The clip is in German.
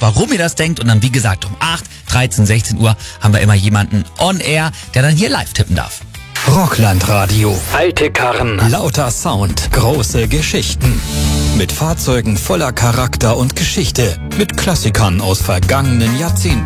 warum ihr das denkt. Und dann, wie gesagt, um 8, 13, 16 Uhr haben wir immer jemanden on air, der dann hier live tippen darf. Rocklandradio. Alte Karren, lauter Sound, große Geschichten. Mit Fahrzeugen voller Charakter und Geschichte. Mit Klassikern aus vergangenen Jahrzehnten.